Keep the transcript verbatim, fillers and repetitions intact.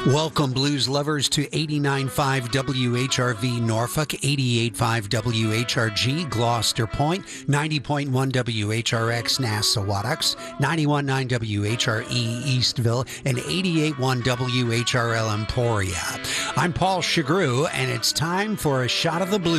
Welcome, blues lovers, to eighty-nine point five W H R V Norfolk, eighty-eight point five W H R G Gloucester Point, ninety point one W H R X Nassawadox, ninety-one point nine W H R E Eastville, and eighty-eight point one W H R L Emporia. I'm Paul Chagru, and it's time for a shot of the blues.